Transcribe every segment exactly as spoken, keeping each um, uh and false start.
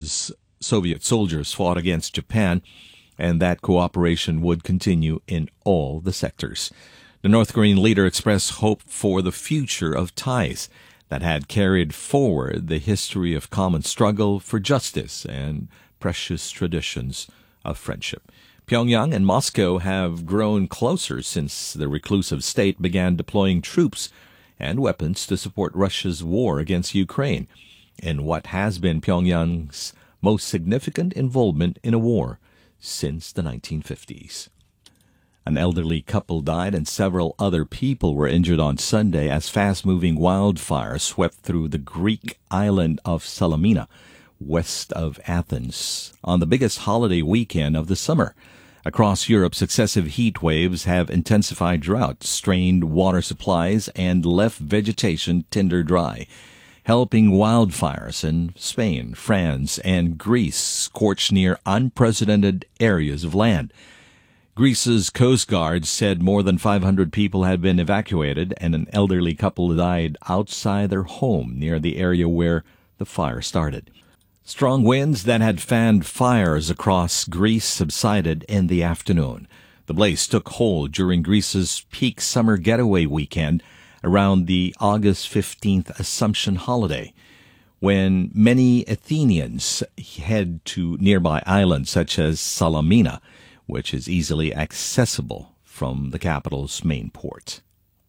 as Soviet soldiers fought against Japan, and that cooperation would continue in all the sectors. The North Korean leader expressed hope for the future of ties that had carried forward the history of common struggle for justice and precious traditions of friendship. Pyongyang and Moscow have grown closer since the reclusive state began deploying troops and weapons to support Russia's war against Ukraine, in what has been Pyongyang's most significant involvement in a war since the nineteen fifties. An elderly couple died and several other people were injured on Sunday as fast-moving wildfires swept through the Greek island of Salamina, west of Athens, on the biggest holiday weekend of the summer. Across Europe, successive heat waves have intensified drought, strained water supplies, and left vegetation tinder dry, helping wildfires in Spain, France, and Greece scorch near unprecedented areas of land. Greece's Coast Guard said more than five hundred people had been evacuated, and an elderly couple died outside their home near the area where the fire started. Strong winds that had fanned fires across Greece subsided in the afternoon. The blaze took hold during Greece's peak summer getaway weekend around the August fifteenth Assumption holiday, when many Athenians head to nearby islands such as Salamina, which is easily accessible from the capital's main port.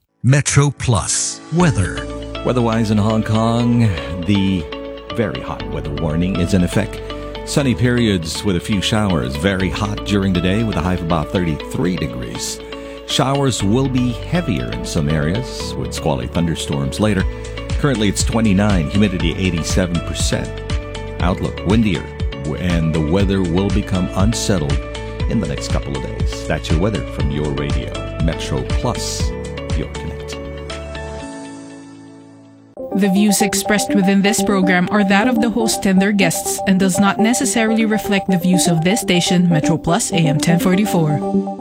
Metro Plus weather. Weather-wise in Hong Kong, the very hot weather warning is in effect. Sunny periods with a few showers. Very hot during the day with a high of about thirty-three degrees. Showers will be heavier in some areas with squally thunderstorms later. Currently it's twenty-nine, humidity eighty-seven percent. Outlook windier, and the weather will become unsettled in the next couple of days. That's your weather from your radio, Metro Plus, your connect. The views expressed within this program are that of the host and their guests and does not necessarily reflect the views of this station, Metro Plus A M ten forty-four.